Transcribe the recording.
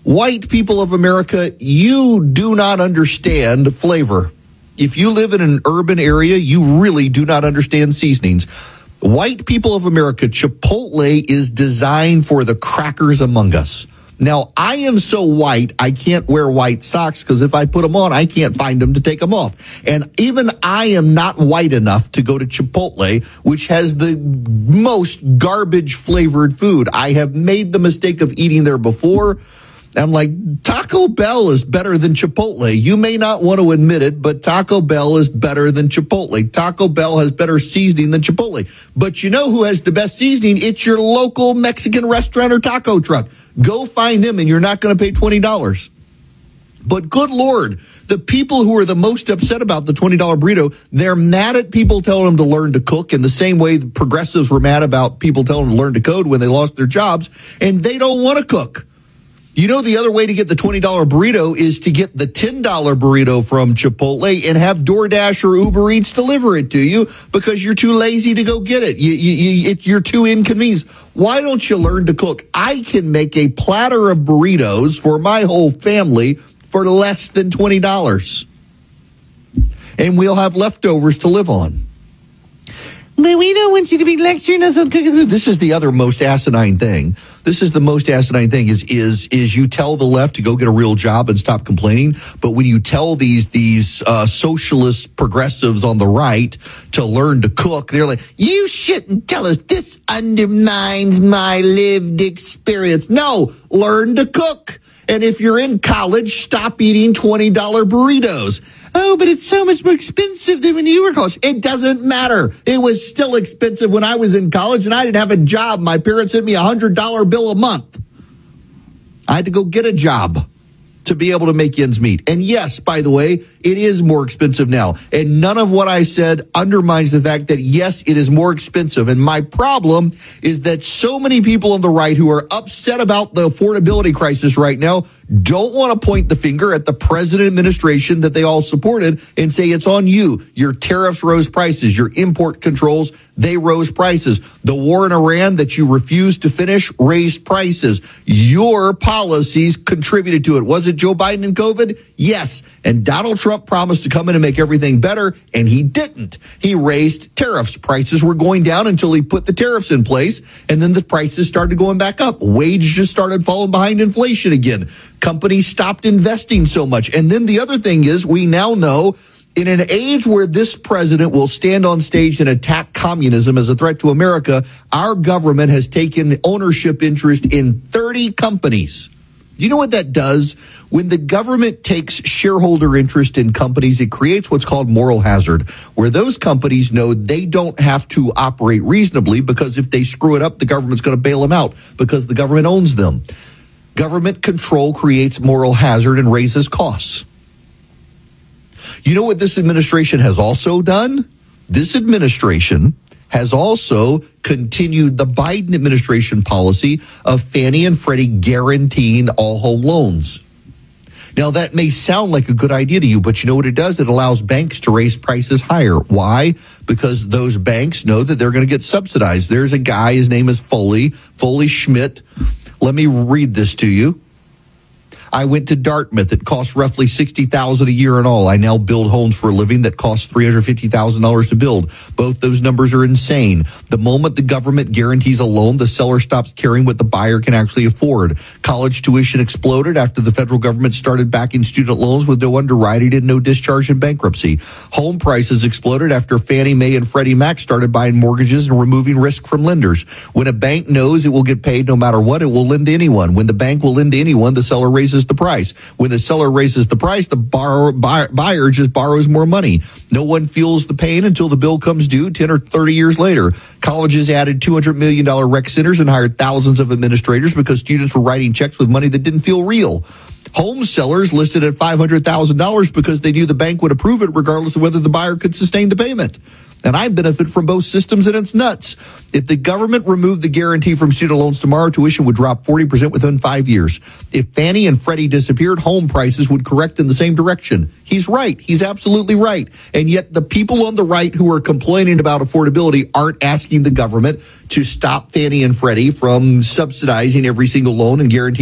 White people of America, you do not understand flavor. If you live in an urban area, you really do not understand seasonings. White people of America, Chipotle is designed for the crackers among us. Now, I am so white, I can't wear white socks because if I put them on, I can't find them to take them off. And even I am not white enough to go to Chipotle, which has the most garbage flavored food. I have made the mistake of eating there before. I'm like, Taco Bell is better than Chipotle. You may not want to admit it, but Taco Bell is better than Chipotle. Taco Bell has better seasoning than Chipotle. But you know who has the best seasoning? It's your local Mexican restaurant or taco truck. Go find them and you're not going to pay $20. But good Lord, the people who are the most upset about the $20 burrito, they're mad at people telling them to learn to cook in the same way the progressives were mad about people telling them to learn to code when they lost their jobs, and they don't want to cook. You know, the other way to get the $20 burrito is to get the $10 burrito from Chipotle and have DoorDash or Uber Eats deliver it to you because you're too lazy to go get it. You're too inconvenienced. Why don't you learn to cook? I can make a platter of burritos for my whole family for less than $20. And we'll have leftovers to live on. But we don't want you to be lecturing us on cooking food. This is the other most asinine thing. This is the most asinine thing is you tell the left to go get a real job and stop complaining. But when you tell these socialist progressives on the right to learn to cook, they're like, you shouldn't tell us. This undermines my lived experience. No, learn to cook. And if you're in college, stop eating $20 burritos. Oh, but it's so much more expensive than when you were in college. It doesn't matter. It was still expensive when I was in college and I didn't have a job. My parents sent me a $100 bill a month. I had to go get a job to be able to make ends meet. And yes, by the way, it is more expensive now. And none of what I said undermines the fact that, yes, it is more expensive. And my problem is that so many people on the right who are upset about the affordability crisis right now don't want to point the finger at the president administration that they all supported and say it's on you. Your tariffs rose prices. Your import controls, they rose prices. The war in Iran that you refused to finish raised prices. Your policies contributed to it. Was it Joe Biden and COVID? Yes. And Donald Trump promised to come in and make everything better, and he didn't. He raised tariffs. Prices were going down until he put the tariffs in place, and then the prices started going back up. Wages just started falling behind inflation again. Companies stopped investing so much. And then the other thing is, we now know in an age where this president will stand on stage and attack communism as a threat to America, our government has taken ownership interest in 30 companies. You know what that does? When the government takes shareholder interest in companies, it creates what's called moral hazard, where those companies know they don't have to operate reasonably because if they screw it up, the government's going to bail them out because the government owns them. Government control creates moral hazard and raises costs. You know what this administration has also done? This administration has also continued the Biden administration policy of Fannie and Freddie guaranteeing all home loans. Now, that may sound like a good idea to you, but you know what it does? It allows banks to raise prices higher. Why? Because those banks know that they're going to get subsidized. There's a guy, his name is Foley Schmidt. Let me read this to you. I went to Dartmouth. It costs roughly $60,000 a year in all. I now build homes for a living that costs $350,000 to build. Both those numbers are insane. The moment the government guarantees a loan, the seller stops caring what the buyer can actually afford. College tuition exploded after the federal government started backing student loans with no underwriting and no discharge in bankruptcy. Home prices exploded after Fannie Mae and Freddie Mac started buying mortgages and removing risk from lenders. When a bank knows it will get paid no matter what, it will lend to anyone. When the bank will lend to anyone, the seller raises the price. When the seller raises the price, the buyer just borrows more money. No one feels the pain until the bill comes due 10 or 30 years later. Colleges added $200 million rec centers and hired thousands of administrators because students were writing checks with money that didn't feel real. Home sellers listed at $500,000 because they knew the bank would approve it regardless of whether the buyer could sustain the payment. And I benefit from both systems, and it's nuts. If the government removed the guarantee from student loans tomorrow, tuition would drop 40% within 5 years. If Fannie and Freddie disappeared, home prices would correct in the same direction. He's right. He's absolutely right. And yet the people on the right who are complaining about affordability aren't asking the government to stop Fannie and Freddie from subsidizing every single loan and guaranteeing